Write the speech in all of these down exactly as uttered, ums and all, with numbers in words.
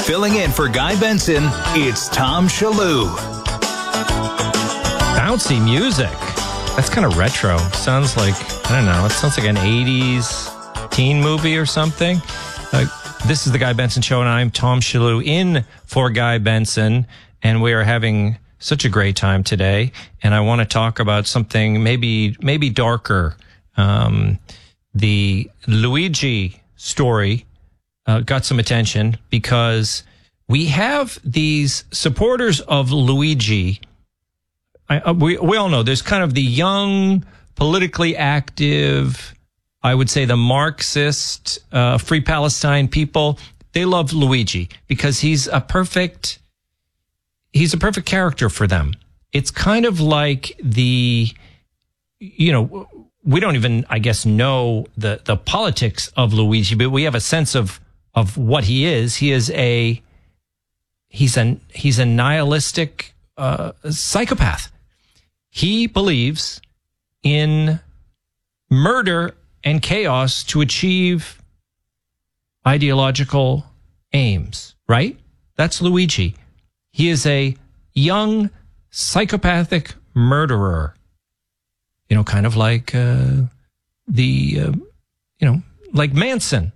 Filling in for Guy Benson, it's Tom Shallou. Bouncy music. That's kind of retro. Sounds like, I don't know, it sounds like an eighties teen movie or something. Uh, this is the Guy Benson Show, and I'm Tom Shallou in for Guy Benson, and we are having such a great time today. And I want to talk about something maybe maybe darker. Um, the Luigi story uh, got some attention because we have these supporters of Luigi. I, uh, we, we all know there's kind of the young, politically active, I would say the Marxist, uh, Free Palestine people. They love Luigi because he's a perfect, he's a perfect character for them. It's kind of like the, you know, we don't even, I guess, know the, the politics of Luigi, but we have a sense of, of what he is. He is a, he's a, he's a nihilistic, uh, psychopath. He believes in murder and chaos to achieve ideological aims, right? That's Luigi. He is a young, psychopathic murderer. You know, kind of like uh, the, uh, you know, like Manson.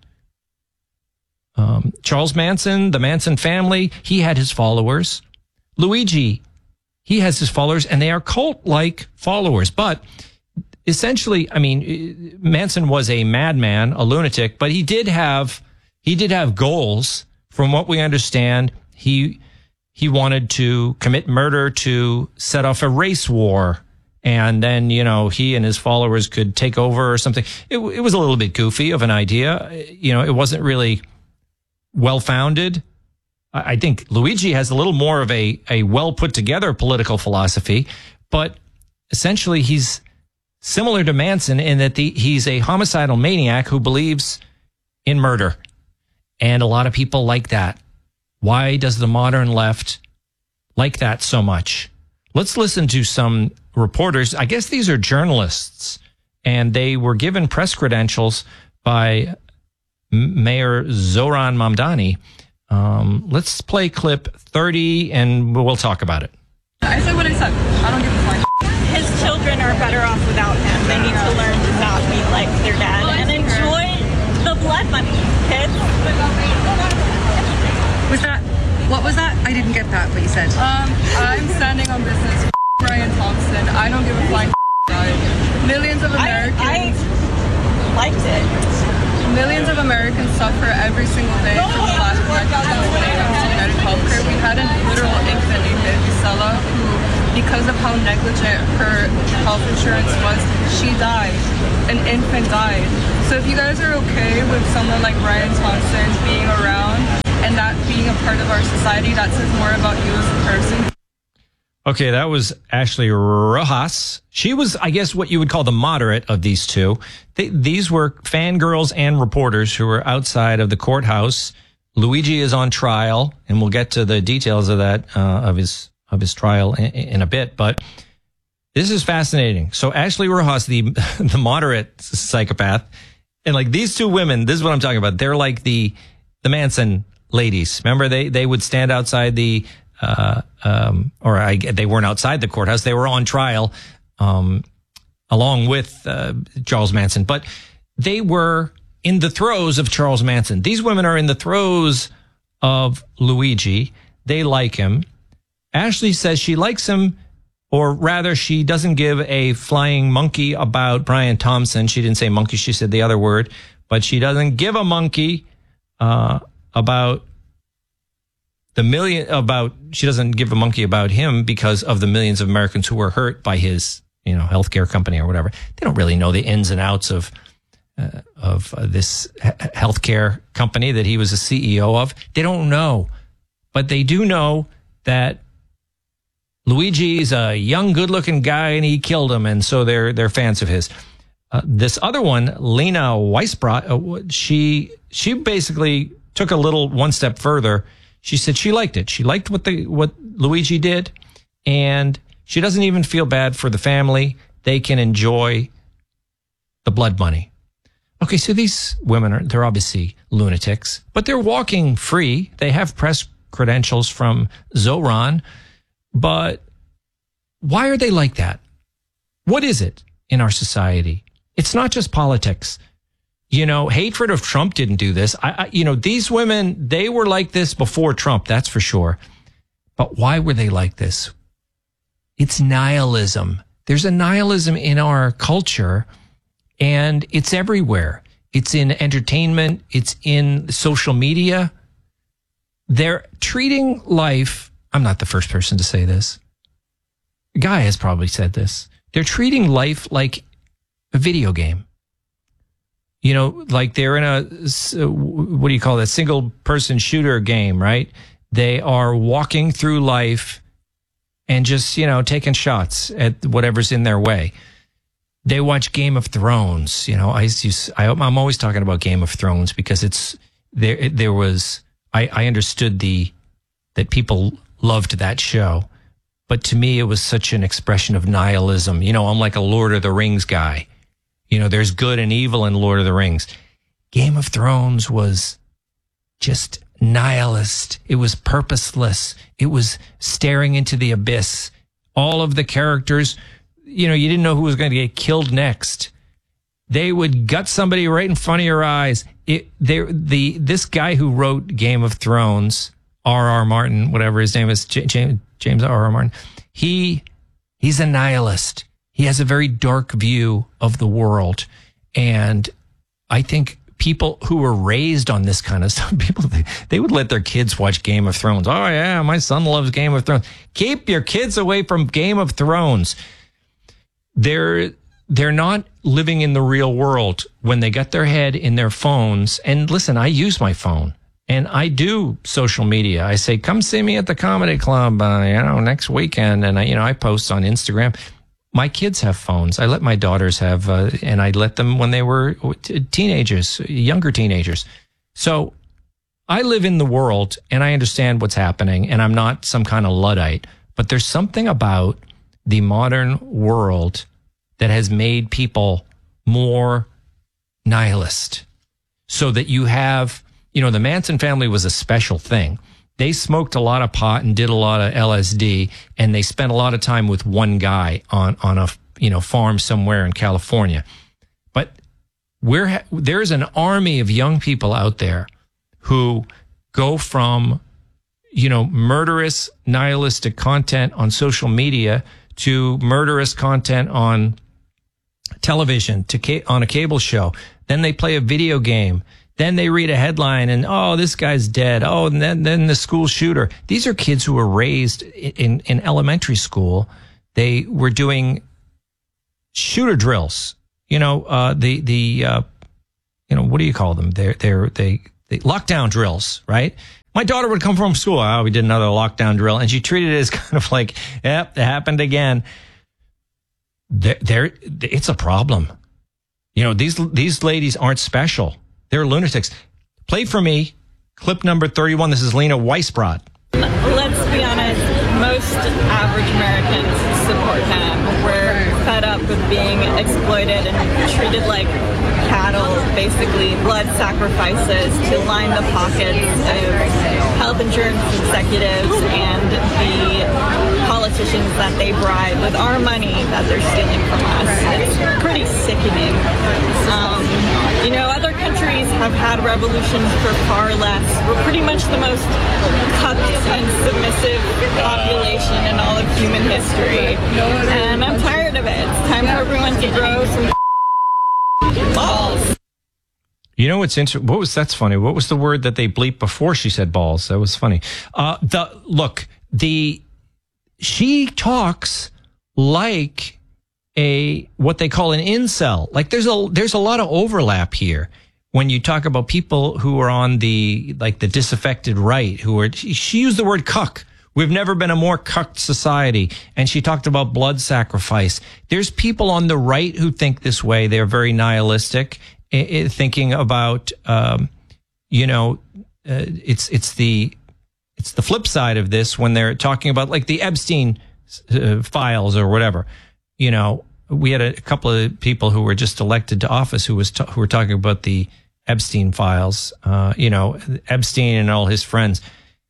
Um, Charles Manson, the Manson family, he had his followers. Luigi, he has his followers, and they are cult-like followers. But essentially, I mean, Manson was a madman, a lunatic, but he did have he did have goals. From what we understand, he he wanted to commit murder to set off a race war, and then, you know, he and his followers could take over or something. It, it was a little bit goofy of an idea. You know, it wasn't really well-founded. I think Luigi has a little more of a, a well-put-together political philosophy, but essentially he's similar to Manson in that the, he's a homicidal maniac who believes in murder. And a lot of people like that. Why does the modern left like that so much? Let's listen to some reporters. I guess these are journalists, and they were given press credentials by Mayor Zoran Mamdani. Um, let's play clip thirty, and we'll talk about it. I said what I said. I don't give a fuck. His children are better off without him. They need to learn to not be like their dad and enjoy the blood money, kids. Was that, what was that? I didn't get that, what you said. Um, I'm standing on business. Brian Thompson. I don't give a flying guy. Millions of Americans. I, I liked it. Millions of Americans suffer every single day from the lack of negligence when it comes to United Healthcare. We had a literal infant named Isela who, because of how negligent her health insurance was, she died. An infant died. So if you guys are okay with someone like Brian Thompson being around and that being a part of our society, that says more about you as a person. Okay, that was Ashley Rojas. She was, I guess, what you would call the moderate of these two. They, these were fangirls and reporters who were outside of the courthouse. Luigi is on trial, and we'll get to the details of that, uh, of his of his trial in, in a bit. But this is fascinating. So Ashley Rojas, the the moderate psychopath, and like these two women, this is what I'm talking about. They're like the the Manson ladies. Remember, they they would stand outside the. Uh, um, or I, they weren't outside the courthouse. They were on trial, um, along with, uh, Charles Manson, but they were in the throes of Charles Manson. These women are in the throes of Luigi. They like him. Ashley says she likes him, or rather she doesn't give a flying monkey about Brian Thompson. She didn't say monkey. She said the other word, but she doesn't give a monkey, uh, about The million about, she doesn't give a monkey about him because of the millions of Americans who were hurt by his, you know, healthcare company or whatever. They don't really know the ins and outs of, uh, of uh, this healthcare company that he was a C E O of. They don't know, but they do know that Luigi's a young, good looking guy and he killed him. And so they're, they're fans of his. Uh, this other one, Lena Weisbrot, uh, she, she basically took a little one step further. She said she liked it. She liked what the what Luigi did, and she doesn't even feel bad for the family. They can enjoy the blood money. Okay, so these women are, they're obviously lunatics, but they're walking free. They have press credentials from Zoran, but why are they like that? What is it in our society? It's not just politics. You know, hatred of Trump didn't do this. I, I, you know, these women, they were like this before Trump, that's for sure. But why were they like this? It's nihilism. There's a nihilism in our culture, and it's everywhere. It's in entertainment. It's in social media. They're treating life. I'm not the first person to say this. Guy has probably said this. They're treating life like a video game. You know, like they're in a, what do you call that, single person shooter game, right? They are walking through life and just, you know, taking shots at whatever's in their way. They watch Game of Thrones. You know, I used, I, I'm always talking about Game of Thrones because it's, there, there was, I, I understood the, that people loved that show. But to me, it was such an expression of nihilism. You know, I'm like a Lord of the Rings guy. You know, there's good and evil in Lord of the Rings. Game of Thrones was just nihilist. It was purposeless. It was staring into the abyss. All of the characters, you know, you didn't know who was going to get killed next. They would gut somebody right in front of your eyes. It, they, the this guy who wrote Game of Thrones, R R. Martin, whatever his name is, J- James James R R. Martin, he he's a nihilist. He has a very dark view of the world. And I think people who were raised on this kind of stuff, people, they, they would let their kids watch Game of Thrones. Oh, yeah, my son loves Game of Thrones. Keep your kids away from Game of Thrones. They're, they're not living in the real world when they got their head in their phones. And listen, I use my phone. And I do social media. I say, come see me at the comedy club, uh, you know, next weekend. And I, you know, I post on Instagram. My kids have phones. I let my daughters have, uh, and I let them when they were teenagers, younger teenagers. So I live in the world and I understand what's happening, and I'm not some kind of Luddite, but there's something about the modern world that has made people more nihilist, so that you have, you know, the Manson family was a special thing. They smoked a lot of pot and did a lot of L S D, and they spent a lot of time with one guy on, on a, you know, farm somewhere in California. But we're, there's an army of young people out there who go from, you know, murderous, nihilistic content on social media to murderous content on television, to ca- on a cable show. Then they play a video game. Then they read a headline and, oh, this guy's dead. Oh, and then, then the school shooter. These are kids who were raised in, in elementary school. They were doing shooter drills. You know, uh, the, the, uh, you know, what do you call them? They're, they're, they, they, lockdown drills, right? My daughter would come from school. Oh, we did another lockdown drill. And she treated it as kind of like, yep, it happened again. They're, they're, it's a problem. You know, these, these ladies aren't special. They're lunatics. Play for me, clip number thirty-one. This is Lena Weisbrot. Let's be honest, most average Americans support him. We're fed up with being exploited and treated like cattle, basically blood sacrifices to line the pockets of health insurance executives and the politicians that they bribe with our money that they're stealing from us. It's pretty sickening. Um, you know, other countries have had revolutions for far less. We're pretty much the most cucked and submissive population in all of human history. And I'm tired of it. It's time for everyone to grow some balls. You know what's interesting? What was, that's funny. What was the word that they bleeped before she said balls? That was funny. Uh, the, look, the, she talks like a, what they call an incel. Like there's a, there's a lot of overlap here when you talk about people who are on the, like the disaffected right, who are, she, she used the word cuck. We've never been a more cucked society. And she talked about blood sacrifice. There's people on the right who think this way. They're very nihilistic, I- I- thinking about, um, you know, uh, it's, it's the, it's the flip side of this when they're talking about like the Epstein uh, files or whatever. You know, we had a couple of people who were just elected to office who was ta- who were talking about the Epstein files. Uh, you know, Epstein and all his friends.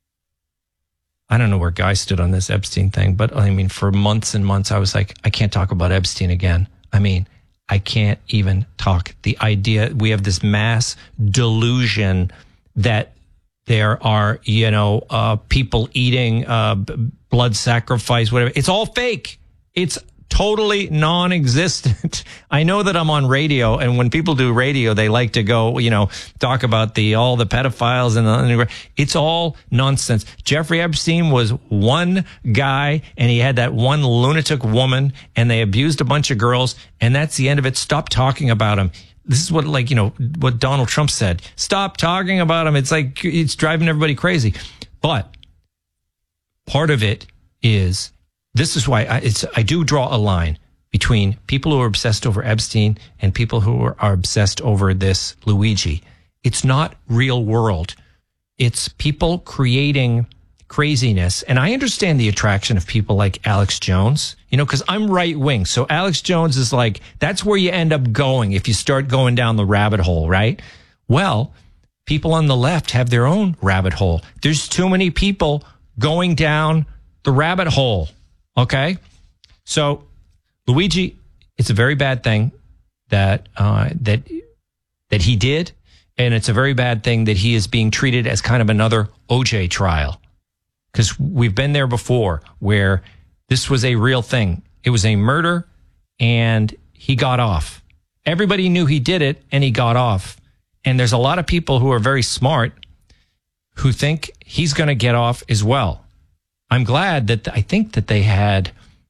I don't know where Guy stood on this Epstein thing, but I mean, for months and months, I was like, I can't talk about Epstein again. I mean, I can't even talk. The idea, we have this mass delusion that there are, you know, uh, people eating uh, blood sacrifice, whatever. It's all fake. It's totally non-existent. I know that I'm on radio, and when people do radio, they like to go, you know, talk about the all the pedophiles and the, it's all nonsense. Jeffrey Epstein was one guy, and he had that one lunatic woman, and they abused a bunch of girls, and that's the end of it. Stop talking about him. This is what, like, you know, what Donald Trump said. Stop talking about him. It's like, it's driving everybody crazy. But part of it is, this is why I, it's, I do draw a line between people who are obsessed over Epstein and people who are, are obsessed over this Luigi. It's not real world. It's people creating craziness. And I understand the attraction of people like Alex Jones, you know, because I'm right wing. So Alex Jones is like, that's where you end up going if you start going down the rabbit hole, right? Well, people on the left have their own rabbit hole. There's too many people going down the rabbit hole. Okay, so Luigi, it's a very bad thing that uh, that that he did, and it's a very bad thing that he is being treated as kind of another O J trial, because we've been there before where this was a real thing. It was a murder, and he got off. Everybody knew he did it, and he got off. And there's a lot of people who are very smart who think he's going to get off as well. I'm glad that I think that they had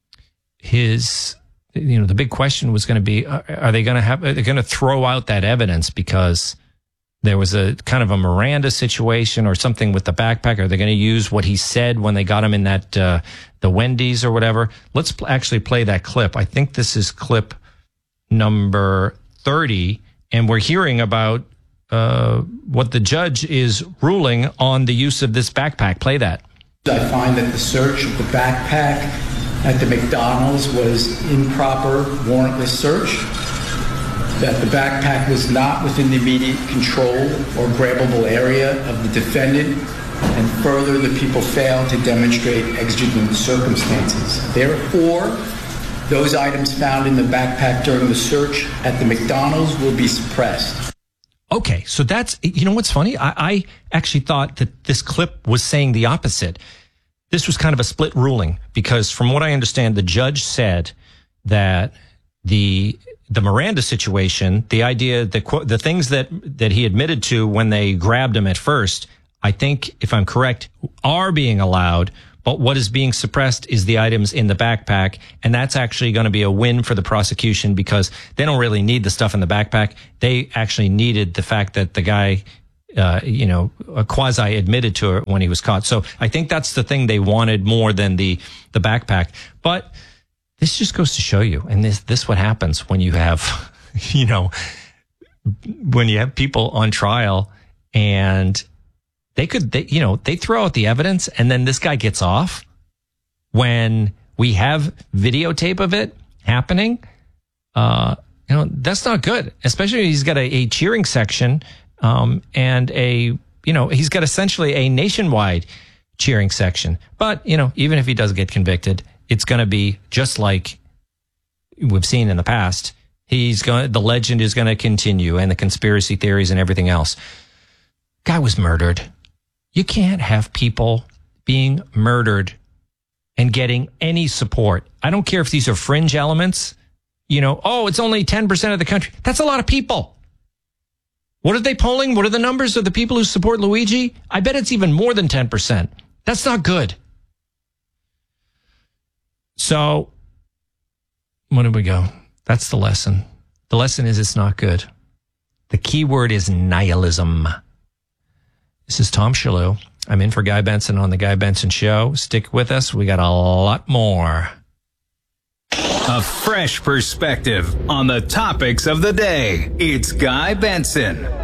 his, you know, the big question was going to be, are they going to have, are they going to throw out that evidence because there was a kind of a Miranda situation or something with the backpack? Are they going to use what he said when they got him in that, uh, the Wendy's or whatever? Let's pl- actually play that clip. I think this is clip number thirty, and we're hearing about uh, what the judge is ruling on the use of this backpack. Play that. I find that the search of the backpack at the McDonald's was improper, warrantless search, that the backpack was not within the immediate control or grabbable area of the defendant, and further, the people failed to demonstrate exigent circumstances. Therefore, those items found in the backpack during the search at the McDonald's will be suppressed. Okay, so that's, you know what's funny? I, I actually thought that this clip was saying the opposite. This was kind of a split ruling because from what I understand, the judge said that the the Miranda situation, the idea, the the things that, that he admitted to when they grabbed him at first, I think, if I'm correct, are being allowed. But what is being suppressed is the items in the backpack. And that's actually going to be a win for the prosecution because they don't really need the stuff in the backpack. They actually needed the fact that the guy, uh, you know, quasi admitted to it when he was caught. So I think that's the thing they wanted more than the, the backpack. But this just goes to show you. And this, this what happens when you have, you know, when you have people on trial and They could, they, you know, they throw out the evidence and then this guy gets off when we have videotape of it happening. Uh, you know, that's not good, especially when he's got a, a cheering section, um, and a, you know, he's got essentially a nationwide cheering section. But, you know, even if he does get convicted, it's going to be just like we've seen in the past. He's going, the legend is going to continue and the conspiracy theories and everything else. Guy was murdered. You can't have people being murdered and getting any support. I don't care if these are fringe elements. You know, oh, it's only ten percent of the country. That's a lot of people. What are they polling? What are the numbers of the people who support Luigi? I bet it's even more than ten percent. That's not good. So, where did we go? That's the lesson. The lesson is it's not good. The key word is nihilism. This is Tom Shillue. I'm in for Guy Benson on The Guy Benson Show. Stick with us. We got a lot more. A fresh perspective on the topics of the day. It's Guy Benson.